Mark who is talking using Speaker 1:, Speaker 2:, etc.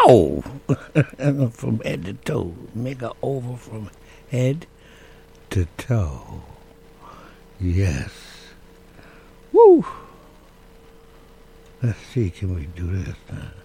Speaker 1: Ow! From head to toe. Make a oval from head to toe. Yes. Woo! Let's see, can we do this now?